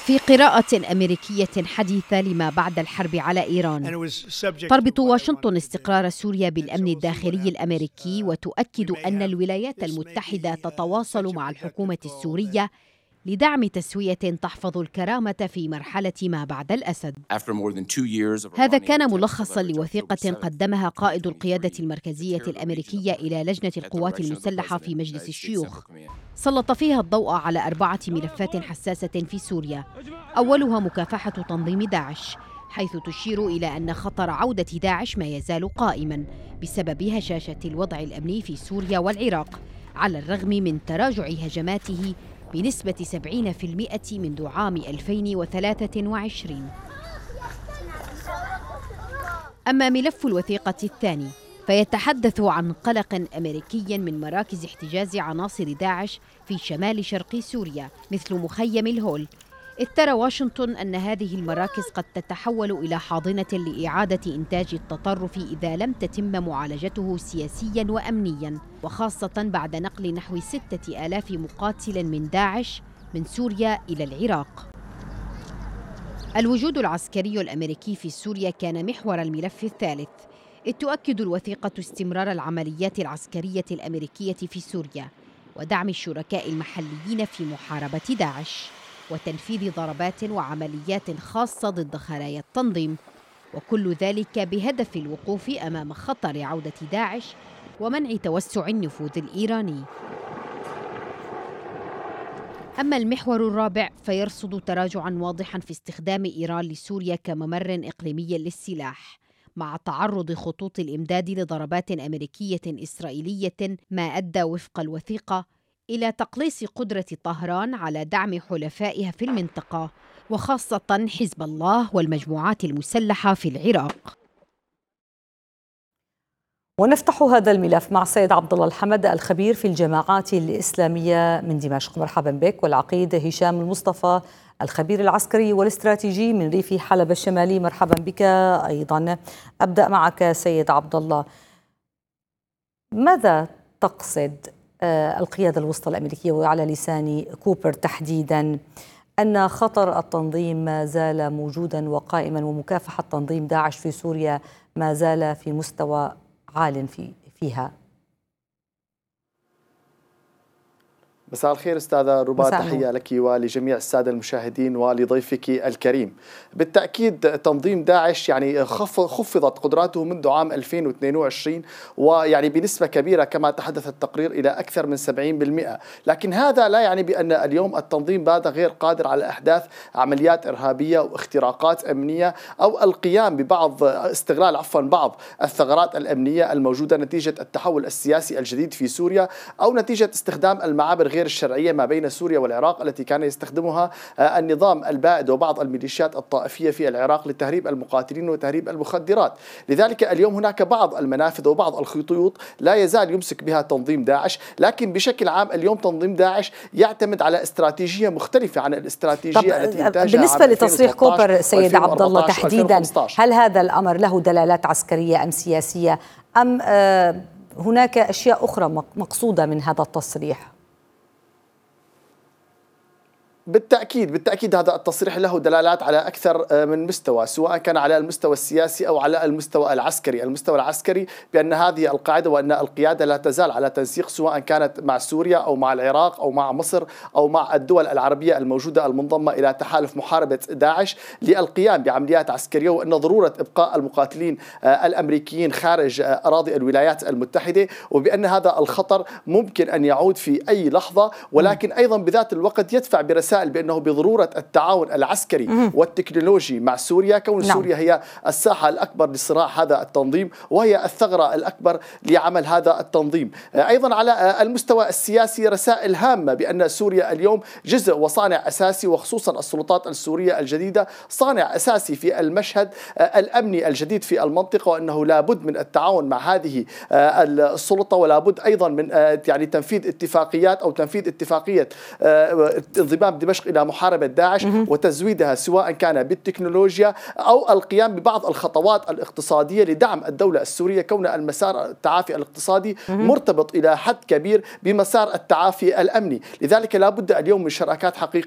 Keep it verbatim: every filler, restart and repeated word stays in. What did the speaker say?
في قراءة أمريكية حديثة لما بعد الحرب على إيران، تربط واشنطن استقرار سوريا بالأمن الداخلي الأمريكي، وتؤكد أن الولايات المتحدة تتواصل مع الحكومة السورية لدعم تسوية تحفظ الكرامة في مرحلة ما بعد الأسد. هذا كان ملخصاً لوثيقة قدمها قائد القيادة المركزية الأمريكية إلى لجنة القوات المسلحة في مجلس الشيوخ، سلط فيها الضوء على أربعة ملفات حساسة في سوريا، أولها مكافحة تنظيم داعش، حيث تشير إلى أن خطر عودة داعش ما يزال قائماً بسبب هشاشة الوضع الأمني في سوريا والعراق، على الرغم من تراجع هجماته بنسبة سبعين بالمئة منذ عام ألفين وثلاثة وعشرين. أما ملف الوثيقة الثاني فيتحدث عن قلق أمريكي من مراكز احتجاز عناصر داعش في شمال شرق سوريا مثل مخيم الهول، إذ ترى واشنطن أن هذه المراكز قد تتحول إلى حاضنة لإعادة إنتاج التطرف إذا لم تتم معالجته سياسياً وأمنياً، وخاصة بعد نقل نحو ستة آلاف مقاتل من داعش من سوريا إلى العراق. الوجود العسكري الأمريكي في سوريا كان محور الملف الثالث، إذ تؤكد الوثيقة استمرار العمليات العسكرية الأمريكية في سوريا ودعم الشركاء المحليين في محاربة داعش وتنفيذ ضربات وعمليات خاصة ضد خلايا التنظيم، وكل ذلك بهدف الوقوف أمام خطر عودة داعش ومنع توسع النفوذ الإيراني. أما المحور الرابع فيرصد تراجعاً واضحاً في استخدام إيران لسوريا كممر إقليمي للسلاح، مع تعرض خطوط الإمداد لضربات أمريكية إسرائيلية، ما أدى وفق الوثيقة إلى تقليص قدرة طهران على دعم حلفائها في المنطقة، وخاصة حزب الله والمجموعات المسلحة في العراق. ونفتح هذا الملف مع السيد عبد الله الحمد الخبير في الجماعات الإسلامية من دمشق. مرحبا بك. والعقيد هشام المصطفى الخبير العسكري والاستراتيجي من ريف حلب الشمالي. مرحبا بك أيضا. أبدأ معك سيد عبد الله، ماذا تقصد القيادة الوسطى الأمريكية وعلى لسان كوبر تحديدا أن خطر التنظيم ما زال موجودا وقائما ومكافحة تنظيم داعش في سوريا ما زال في مستوى عال في فيها؟ مساء الخير أستاذة ربا، تحية لك ولجميع السادة المشاهدين ولضيفك الكريم. بالتأكيد تنظيم داعش يعني خفضت قدراته منذ عام ألفين واثنين وعشرين، ويعني بنسبة كبيرة كما تحدث التقرير إلى أكثر من سبعين بالمئة، لكن هذا لا يعني بأن اليوم التنظيم بات غير قادر على إحداث عمليات إرهابية واختراقات أمنية أو القيام ببعض استغلال عفوا بعض الثغرات الأمنية الموجودة نتيجة التحول السياسي الجديد في سوريا، أو نتيجة استخدام المعابر غير الشرعية ما بين سوريا والعراق التي كان يستخدمها النظام البائد وبعض الميليشيات الطائفية في العراق لتهريب المقاتلين وتهريب المخدرات. لذلك اليوم هناك بعض المنافذ وبعض الخطوط لا يزال يمسك بها تنظيم داعش، لكن بشكل عام اليوم تنظيم داعش يعتمد على استراتيجية مختلفة عن الاستراتيجية التي انتاجها. بالنسبة لتصريح كوبر سيد عبد الله تحديدا، هل هذا الأمر له دلالات عسكرية أم سياسية أم هناك أشياء أخرى مقصودة من هذا التصريح؟ بالتأكيد بالتأكيد هذا التصريح له دلالات على أكثر من مستوى، سواء كان على المستوى السياسي أو على المستوى العسكري. المستوى العسكري بأن هذه القاعدة وأن القيادة لا تزال على تنسيق، سواء كانت مع سوريا أو مع العراق أو مع مصر أو مع الدول العربية الموجودة المنضمة إلى تحالف محاربة داعش، للقيام بعمليات عسكرية، وأن ضرورة إبقاء المقاتلين الأمريكيين خارج أراضي الولايات المتحدة، وبأن هذا الخطر ممكن أن يعود في أي لحظة، ولكن أيضا بذات الوقت يدفع برسائل بأنه بضرورة التعاون العسكري والتكنولوجي مع سوريا، كون نعم. سوريا هي الساحة الأكبر لصراع هذا التنظيم وهي الثغرة الأكبر لعمل هذا التنظيم. أيضا على المستوى السياسي رسائل هامة بأن سوريا اليوم جزء وصانع أساسي، وخصوصا السلطات السورية الجديدة صانع أساسي في المشهد الأمني الجديد في المنطقة، وأنه لابد من التعاون مع هذه السلطة، ولابد أيضا من يعني تنفيذ اتفاقيات أو تنفيذ اتفاقية انضمام دمشق إلى محاربة داعش وتزويدها، سواء كان بالتكنولوجيا أو القيام ببعض الخطوات الاقتصادية لدعم الدولة السورية، كون المسار التعافي الاقتصادي مرتبط إلى حد كبير بمسار التعافي الأمني. لذلك لا بد اليوم من شراكات حقيقية